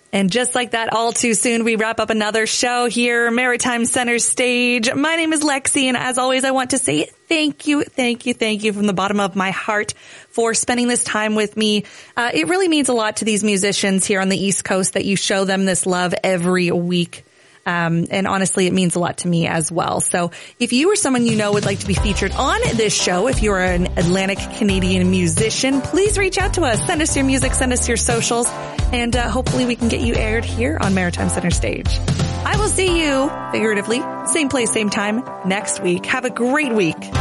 And just like that, all too soon, we wrap up another show here, Maritime Center Stage. My name is Lexi, and as always, I want to say thank you from the bottom of my heart for spending this time with me. It really means a lot to these musicians here on the East Coast that you show them this love every week. And honestly, it means a lot to me as well. So if you or someone you know would like to be featured on this show, if you're an Atlantic Canadian musician, please reach out to us. Send us your music, send us your socials, and hopefully we can get you aired here on Maritime Center Stage. I will see you, figuratively, same place, same time, next week. Have a great week.